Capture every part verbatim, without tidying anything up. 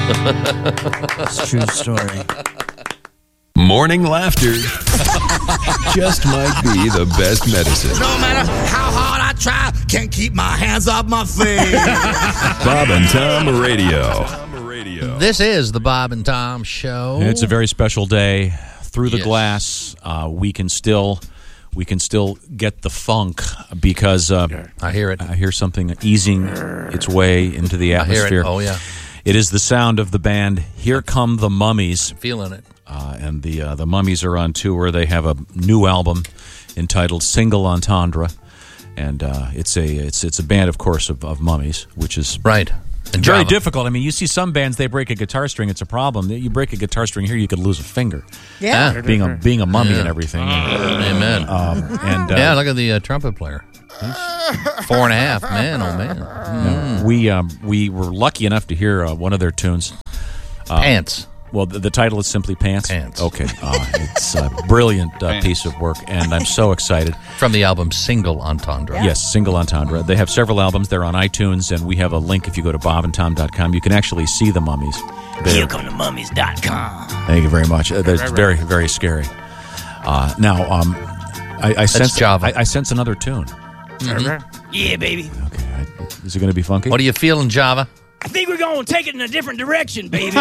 It's a true story. Morning laughter just might be the best medicine. No matter how hard I try, can't keep my hands off my face. Bob and Tom Radio. This is the Bob and Tom Show. It's a very special day. Through the Yes. glass, uh, we can still we can still get the funk because uh, I hear it. I hear something easing its way into the I hear atmosphere. it. Oh, yeah. It is the sound of the band Here Come the Mummies. Feeling it. Uh, and the uh, the Mummies are on tour. They have a new album entitled Single Entendre, and uh, it's a it's it's a band, of course, of, of mummies, which is right. And very Java. difficult. I mean, you see some bands, they break a guitar string, it's a problem. You break a guitar string here, you could lose a finger. Yeah. Uh, being a being a mummy Yeah. and everything. Amen. Um, and uh, yeah, look at the uh, trumpet player. He's four and a half. Man, oh, man. Mm. we um, we were lucky enough to hear uh, one of their tunes. Uh, Pants. Well, the, the title is simply Pants. Pants. Okay. Uh, it's a brilliant uh, piece of work, and I'm so excited. From the album Single Entendre. Yes, Single Entendre. They have several albums. They're on iTunes, and we have a link if you go to bob and tom dot com. You can actually see the mummies. Here come the mummies dot com. Thank you very much. Uh, That's very, very scary. Uh, now, um, I, I sense Java. I, I sense another tune. Mm-hmm. Yeah, baby. Okay, I, is it going to be funky? What do you feel in Java? I think we're going to take it in a different direction, baby.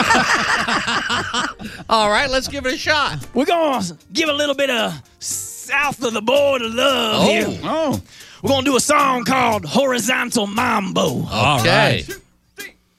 All right, let's give it a shot. We're going to give a little bit of south of the border love Oh. here. Oh. We're going to do a song called Horizontal Mambo. Okay.